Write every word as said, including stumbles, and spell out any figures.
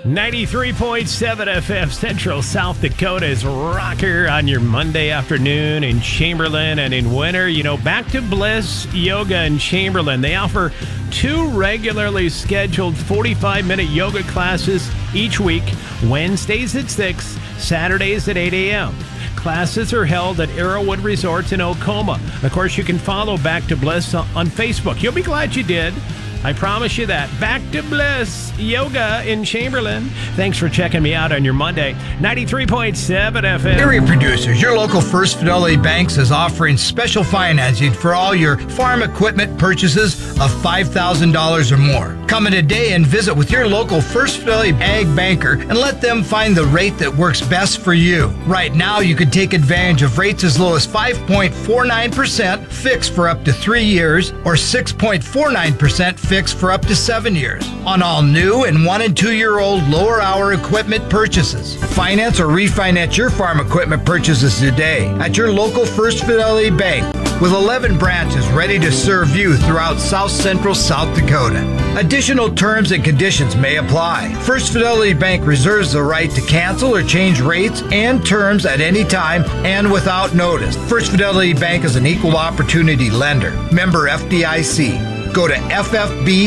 ninety-three point seven F M Central South Dakota's rocker on your Monday afternoon in Chamberlain and in winter. You know, Back to Bliss Yoga in Chamberlain. They offer two regularly scheduled forty-five minute yoga classes each week, Wednesdays at six, Saturdays at eight a.m. Classes are held at Arrowwood Resorts in Ocoma. Of course, you can follow Back to Bliss on Facebook. You'll be glad you did. I promise you that. Back to Bliss Yoga in Chamberlain. Thanks for checking me out on your Monday. ninety-three point seven F M. Area producers, your local First Fidelity Banks is offering special financing for all your farm equipment purchases of five thousand dollars or more. Come in today and visit with your local First Fidelity Ag banker and let them find the rate that works best for you. Right now, you can take advantage of rates as low as five point four nine percent fixed for up to three years or six point four nine percent fixed for up to seven years on all new and one and two year old lower hour equipment purchases. Finance or refinance your farm equipment purchases today at your local First Fidelity Bank with eleven branches ready to serve you throughout South Central South Dakota. Additional terms and conditions may apply. First Fidelity Bank reserves the right to cancel or change rates and terms at any time and without notice. First Fidelity Bank is an equal opportunity lender. Member F D I C. Go to F F B